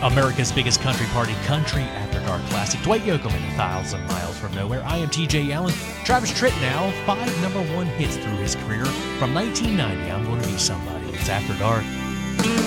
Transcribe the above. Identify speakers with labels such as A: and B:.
A: America's biggest country party, Country After Dark Classic. Dwight Yoakam and 1,000 Miles from Nowhere. I am TJ Allen. Travis Tritt now, 5 number 1 hits through his career. From 1990, I'm Going to Be Somebody. It's After Dark.